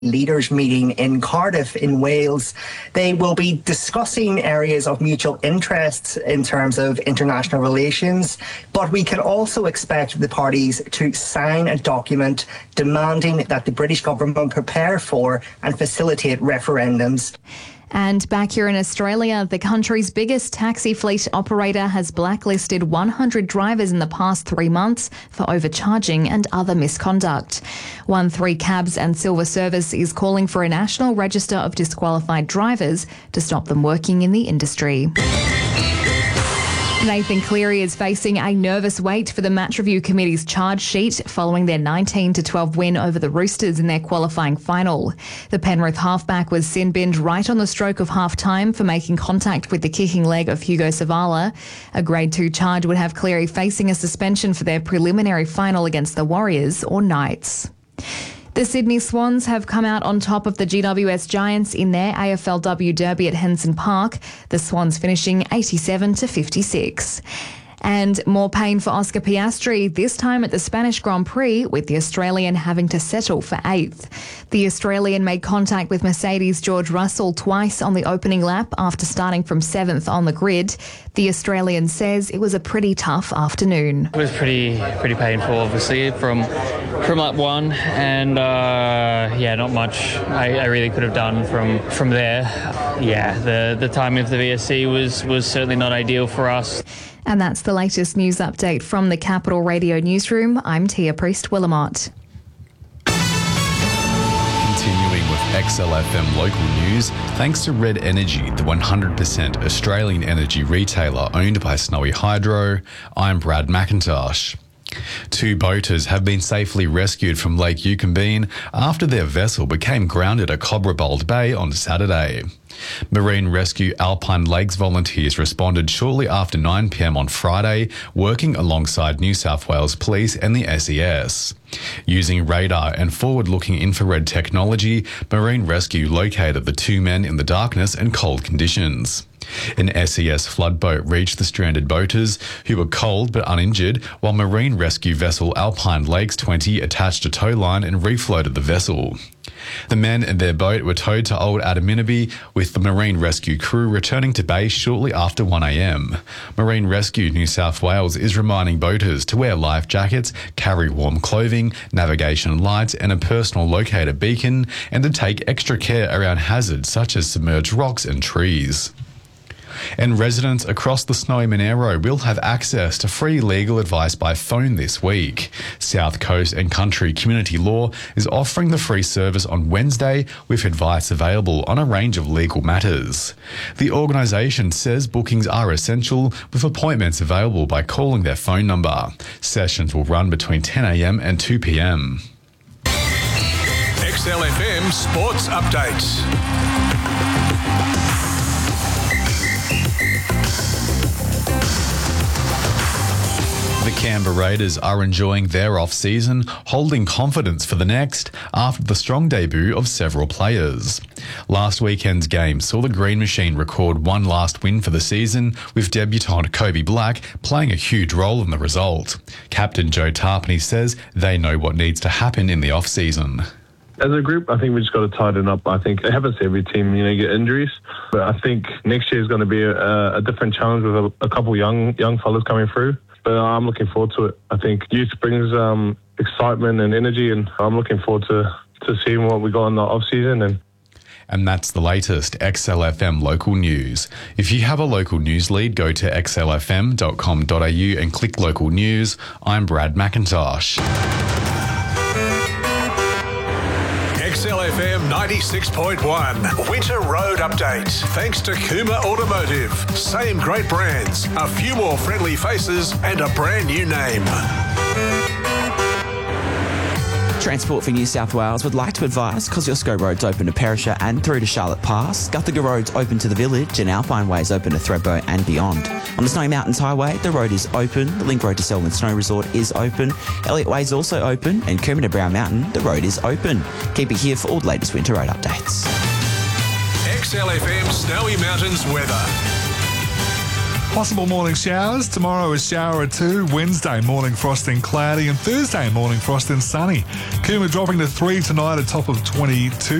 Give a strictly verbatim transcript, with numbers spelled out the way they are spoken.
leaders meeting in Cardiff in Wales. They will be discussing areas of mutual interest in terms of international relations, but we can also expect the parties to sign a document demanding that the British government prepare for and facilitate referendums. And back here in Australia, the country's biggest taxi fleet operator has blacklisted one hundred drivers in the past three months for overcharging and other misconduct. one three Cabs and Silver Service is calling for a national register of disqualified drivers to stop them working in the industry. Nathan Cleary is facing a nervous wait for the Match Review Committee's charge sheet following their nineteen to twelve win over the Roosters in their qualifying final. The Penrith halfback was sin-binned right on the stroke of half-time for making contact with the kicking leg of Hugo Savala. A Grade two charge would have Cleary facing a suspension for their preliminary final against the Warriors or Knights. The Sydney Swans have come out on top of the G W S Giants in their A F L W Derby at Henson Park, the Swans finishing eighty-seven to fifty-six. And more pain for Oscar Piastri, this time at the Spanish Grand Prix, with the Australian having to settle for eighth. The Australian made contact with Mercedes' George Russell twice on the opening lap after starting from seventh on the grid. The Australian says it was a pretty tough afternoon. It was pretty pretty painful, obviously, from from lap one, and uh, yeah, not much I, I really could have done from from there. Yeah, the the timing of the V S C was was certainly not ideal for us. And that's the latest news update from the Capital Radio Newsroom. I'm Tia Priest-Willamot. Continuing with X L F M local news, thanks to Red Energy, the one hundred percent Australian energy retailer owned by Snowy Hydro, I'm Brad McIntosh. Two boaters have been safely rescued from Lake Yucumbene after their vessel became grounded at Cobra-Bold Bay on Saturday. Marine Rescue Alpine Lakes volunteers responded shortly after nine p m on Friday, working alongside New South Wales Police and the S E S. Using radar and forward-looking infrared technology, Marine Rescue located the two men in the darkness and cold conditions. An S E S flood boat reached the stranded boaters, who were cold but uninjured, while Marine Rescue vessel Alpine Lakes twenty attached a tow line and refloated the vessel. The men and their boat were towed to Old Adaminaby, with the Marine Rescue crew returning to base shortly after one a m. Marine Rescue New South Wales is reminding boaters to wear life jackets, carry warm clothing, navigation lights and a personal locator beacon, and to take extra care around hazards such as submerged rocks and trees. And residents across the Snowy Monaro will have access to free legal advice by phone this week. South Coast and Country Community Law is offering the free service on Wednesday, with advice available on a range of legal matters. The organisation says bookings are essential, with appointments available by calling their phone number. Sessions will run between ten a m and two p m. X L F M Sports Updates. The Canberra Raiders are enjoying their off-season, holding confidence for the next after the strong debut of several players. Last weekend's game saw the Green Machine record one last win for the season, with debutant Kobe Black playing a huge role in the result. Captain Joe Tarpany says they know what needs to happen in the off-season. As a group, I think we just got to tighten up. I think it happens to every team, you know, you get injuries. But I think next year is going to be a, a different challenge with a, a couple young young fellas coming through. But I'm looking forward to it. I think youth brings um, excitement and energy, and I'm looking forward to, to seeing what we got in the off-season. And And that's the latest X L F M local news. If you have a local news lead, go to x l f m dot com dot a u and click local news. I'm Brad McIntosh. X L F M ninety-six point one Winter Road Update. Thanks to Kuma Automotive. Same great brands, a few more friendly faces and a brand new name. Transport for New South Wales would like to advise Kosciuszko Road's open to Perisher and through to Charlotte Pass, Guthaga Road's open to the village and Alpine Way's open to Thredbo and beyond. On the Snowy Mountains Highway, the road is open, the Link Road to Selwyn Snow Resort is open, Elliott Way is also open, and Kermit to Brown Mountain, the road is open. Keep it here for all the latest winter road updates. X L F M Snowy Mountains weather. Possible morning showers. Tomorrow is shower at two. Wednesday, morning frosting cloudy. And Thursday, morning frosting sunny. Cooma dropping to three tonight, a top of twenty-two.